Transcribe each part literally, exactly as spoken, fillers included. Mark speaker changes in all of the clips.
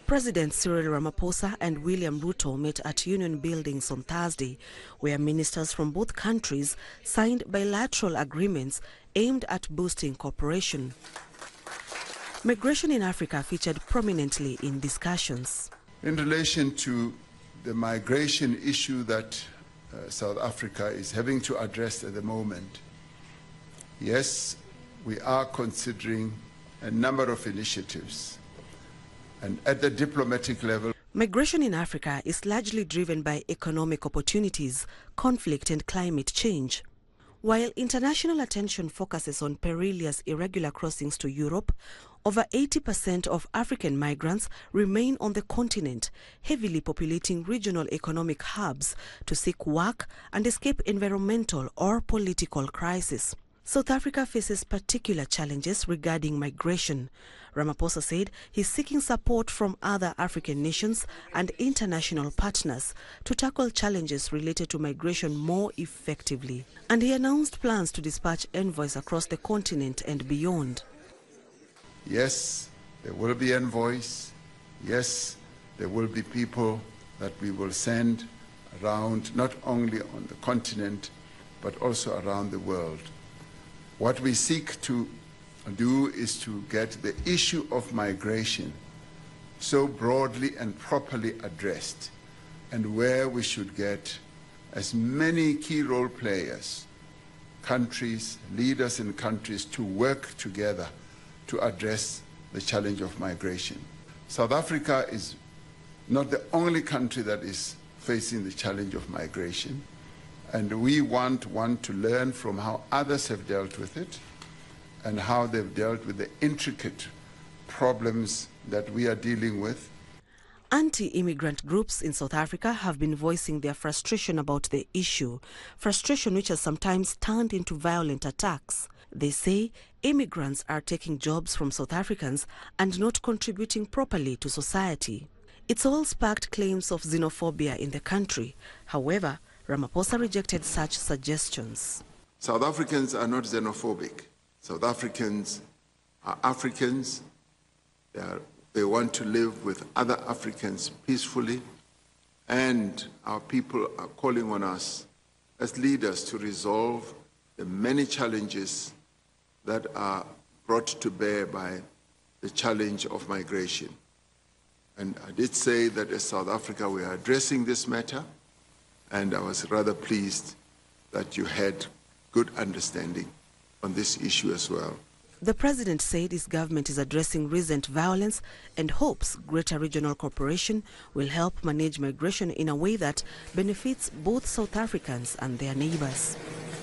Speaker 1: President Cyril Ramaphosa and William Ruto met at Union Buildings on Thursday, where ministers from both countries signed bilateral agreements aimed at boosting cooperation. Migration in Africa featured prominently in discussions.
Speaker 2: In relation to the migration issue that uh, South Africa is having to address at the moment, yes, we are considering a number of initiatives. And at the diplomatic level,
Speaker 1: migration in Africa is largely driven by economic opportunities, conflict and climate change. While international attention focuses on perilous irregular crossings to Europe, over eighty percent of African migrants remain on the continent, heavily populating regional economic hubs to seek work and escape environmental or political crisis. South Africa faces particular challenges regarding migration. Ramaphosa said he's seeking support from other African nations and international partners to tackle challenges related to migration more effectively. And he announced plans to dispatch envoys across the continent and beyond.
Speaker 2: Yes, there will be envoys. Yes, there will be people that we will send around, not only on the continent, but also around the world. What we seek to do is to get the issue of migration so broadly and properly addressed, and where we should get as many key role players, countries, leaders in countries to work together to address the challenge of migration. South Africa is not the only country that is facing the challenge of migration. And we want one to learn from how others have dealt with it and how they've dealt with the intricate problems that we are dealing with.
Speaker 1: Anti-immigrant groups in South Africa have been voicing their frustration about the issue, frustration which has sometimes turned into violent attacks. They say immigrants are taking jobs from South Africans and not contributing properly to society. It's all sparked claims of xenophobia in the country. However, Ramaphosa rejected such suggestions.
Speaker 2: South Africans are not xenophobic. South Africans are Africans. They, are, they want to live with other Africans peacefully. And our people are calling on us as leaders to resolve the many challenges that are brought to bear by the challenge of migration. And I did say that as South Africa we are addressing this matter, and I was rather pleased that you had good understanding on this issue as well.
Speaker 1: The president said his government is addressing recent violence and hopes greater regional cooperation will help manage migration in a way that benefits both South Africans and their neighbors.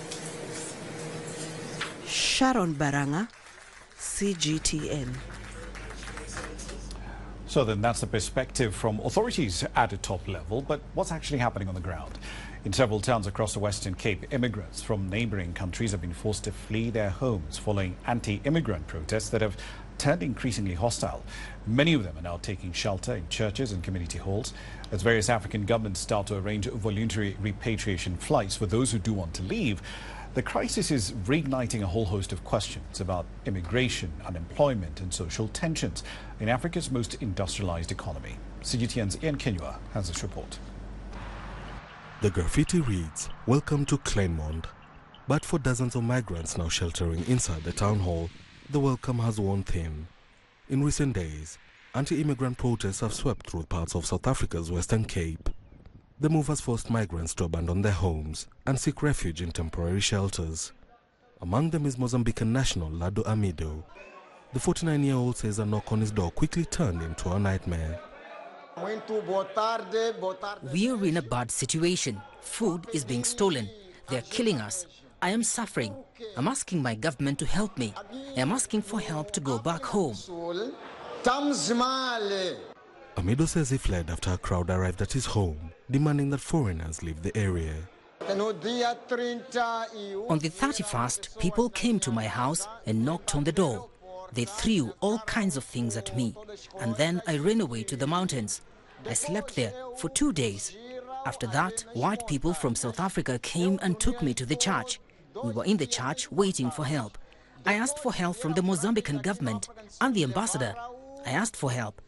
Speaker 1: Sharon Baranga, C G T N.
Speaker 3: So then that's the perspective from authorities at a top level, but what's actually happening on the ground? In several towns across the Western Cape, immigrants from neighboring countries have been forced to flee their homes following anti-immigrant protests that have turned increasingly hostile. Many of them are now taking shelter in churches and community halls as various African governments start to arrange voluntary repatriation flights for those who do want to leave. The crisis is reigniting a whole host of questions about immigration, unemployment and social tensions in Africa's most industrialized economy. C G T N's Ian Kenyua has this report.
Speaker 4: The graffiti reads, "Welcome to Kleinmond." But for dozens of migrants now sheltering inside the town hall, the welcome has worn thin. In recent days, anti-immigrant protests have swept through parts of South Africa's Western Cape. The move has forced migrants to abandon their homes and seek refuge in temporary shelters. Among them is Mozambican national Lado Amido. The forty-nine-year-old says a knock on his door quickly turned into a nightmare.
Speaker 5: We are in a bad situation. Food is being stolen. They are killing us. I am suffering. I'm asking my government to help me. I am asking for help to go back home.
Speaker 4: Amido says he fled after a crowd arrived at his home, demanding that foreigners leave the area.
Speaker 5: On the thirty-first, people came to my house and knocked on the door. They threw all kinds of things at me, and then I ran away to the mountains. I slept there for two days. After that, white people from South Africa came and took me to the church. We were in the church waiting for help. I asked for help from the Mozambican government and the ambassador. I asked for help.